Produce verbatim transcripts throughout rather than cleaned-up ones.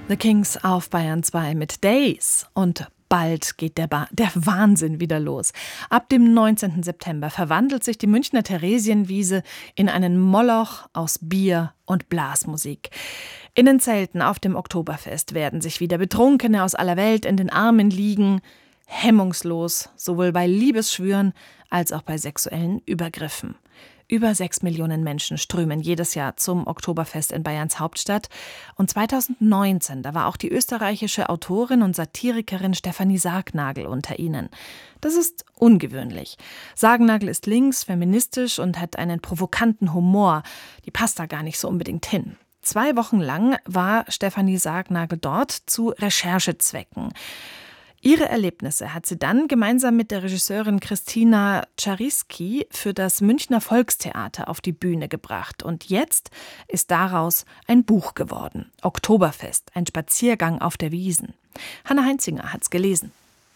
The Kings auf Bayern zwei mit Days. Und bald geht der, ba- der Wahnsinn wieder los. Ab dem neunzehnten September verwandelt sich die Münchner Theresienwiese in einen Moloch aus Bier und Blasmusik. In den Zelten auf dem Oktoberfest werden sich wieder Betrunkene aus aller Welt in den Armen liegen, hemmungslos, sowohl bei Liebesschwüren als auch bei sexuellen Übergriffen. Über sechs Millionen Menschen strömen jedes Jahr zum Oktoberfest in Bayerns Hauptstadt. Und zweitausendneunzehn, da war auch die österreichische Autorin und Satirikerin Stefanie Sargnagel unter ihnen. Das ist ungewöhnlich. Sargnagel ist links, feministisch und hat einen provokanten Humor. Die passt da gar nicht so unbedingt hin. Zwei Wochen lang war Stefanie Sargnagel dort zu Recherchezwecken. Ihre Erlebnisse hat sie dann gemeinsam mit der Regisseurin Christina Czariski für das Münchner Volkstheater auf die Bühne gebracht. Und jetzt ist daraus ein Buch geworden. Oktoberfest, ein Spaziergang auf der Wiesn. Hanna Heinzinger hat's gelesen.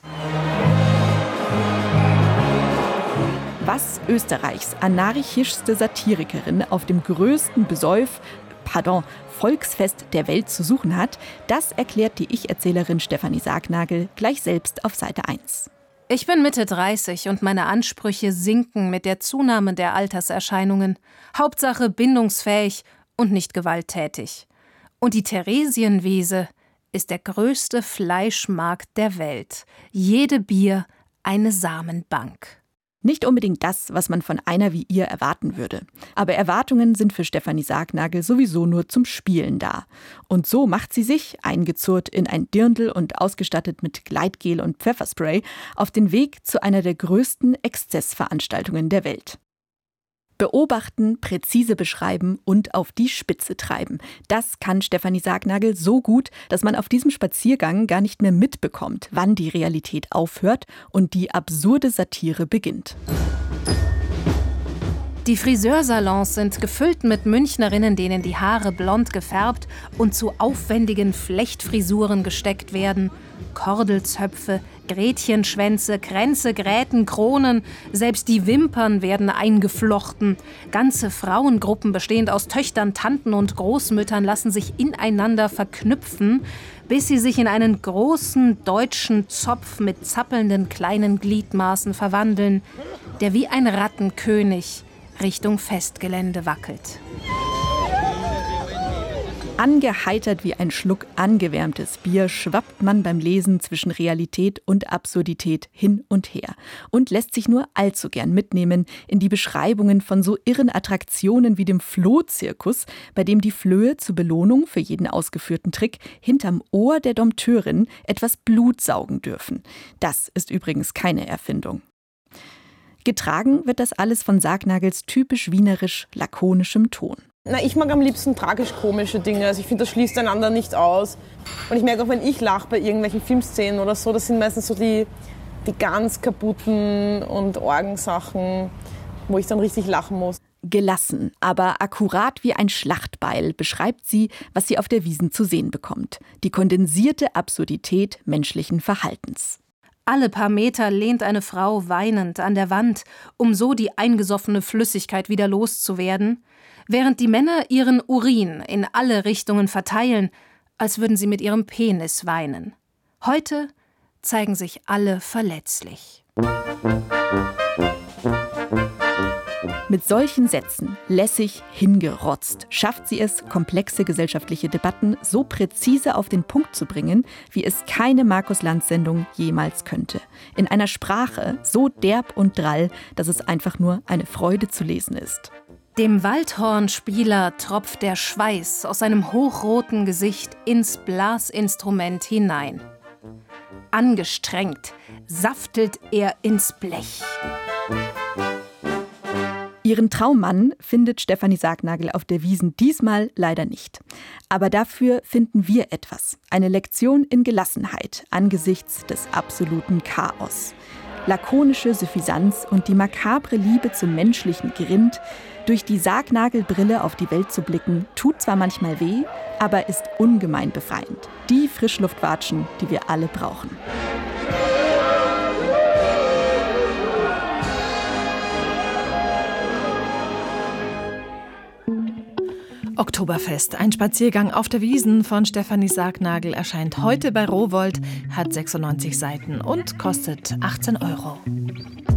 Was Österreichs anarchischste Satirikerin auf dem größten Besäuf, pardon, Volksfest der Welt zu suchen hat, das erklärt die Ich-Erzählerin Stefanie Sargnagel gleich selbst auf Seite eins. Ich bin Mitte dreißig und meine Ansprüche sinken mit der Zunahme der Alterserscheinungen. Hauptsache bindungsfähig und nicht gewalttätig. Und die Theresienwiese ist der größte Fleischmarkt der Welt. Jede Bier eine Samenbank. Nicht unbedingt das, was man von einer wie ihr erwarten würde. Aber Erwartungen sind für Stefanie Sargnagel sowieso nur zum Spielen da. Und so macht sie sich, eingezurrt in ein Dirndl und ausgestattet mit Gleitgel und Pfefferspray, auf den Weg zu einer der größten Exzessveranstaltungen der Welt. Beobachten, präzise beschreiben und auf die Spitze treiben. Das kann Stefanie Sargnagel so gut, dass man auf diesem Spaziergang gar nicht mehr mitbekommt, wann die Realität aufhört und die absurde Satire beginnt. Die Friseursalons sind gefüllt mit Münchnerinnen, denen die Haare blond gefärbt und zu aufwendigen Flechtfrisuren gesteckt werden. Kordelzöpfe, Gretchenschwänze, Kränze, Gräten, Kronen, selbst die Wimpern werden eingeflochten. Ganze Frauengruppen bestehend aus Töchtern, Tanten und Großmüttern lassen sich ineinander verknüpfen, bis sie sich in einen großen deutschen Zopf mit zappelnden kleinen Gliedmaßen verwandeln, der wie ein Rattenkönig Richtung Festgelände wackelt. Angeheitert wie ein Schluck angewärmtes Bier schwappt man beim Lesen zwischen Realität und Absurdität hin und her und lässt sich nur allzu gern mitnehmen in die Beschreibungen von so irren Attraktionen wie dem Flohzirkus, bei dem die Flöhe zur Belohnung für jeden ausgeführten Trick hinterm Ohr der Dompteurin etwas Blut saugen dürfen. Das ist übrigens keine Erfindung. Getragen wird das alles von Sargnagels typisch wienerisch lakonischem Ton. Na, ich mag am liebsten tragisch-komische Dinge. Also ich finde, das schließt einander nicht aus. Und ich merke auch, wenn ich lache bei irgendwelchen Filmszenen oder so, das sind meistens so die, die ganz kaputten und Orgensachen, wo ich dann richtig lachen muss. Gelassen, aber akkurat wie ein Schlachtbeil beschreibt sie, was sie auf der Wiesn zu sehen bekommt. Die kondensierte Absurdität menschlichen Verhaltens. Alle paar Meter lehnt eine Frau weinend an der Wand, um so die eingesoffene Flüssigkeit wieder loszuwerden, während die Männer ihren Urin in alle Richtungen verteilen, als würden sie mit ihrem Penis weinen. Heute zeigen sich alle verletzlich. Mit solchen Sätzen, lässig hingerotzt, schafft sie es, komplexe gesellschaftliche Debatten so präzise auf den Punkt zu bringen, wie es keine Markus-Lanz-Sendung jemals könnte. In einer Sprache so derb und drall, dass es einfach nur eine Freude zu lesen ist. Dem Waldhornspieler tropft der Schweiß aus seinem hochroten Gesicht ins Blasinstrument hinein. Angestrengt saftelt er ins Blech. Ihren Traummann findet Stefanie Sargnagel auf der Wiesn diesmal leider nicht. Aber dafür finden wir etwas. Eine Lektion in Gelassenheit angesichts des absoluten Chaos. Lakonische Suffisanz und die makabre Liebe zum menschlichen Grind. Durch die Sargnagelbrille auf die Welt zu blicken, tut zwar manchmal weh, aber ist ungemein befreiend. Die Frischluftwatschen, die wir alle brauchen. Oktoberfest, ein Spaziergang auf der Wiesn von Stefanie Sargnagel, erscheint heute bei Rowohlt, hat sechsundneunzig Seiten und kostet achtzehn Euro.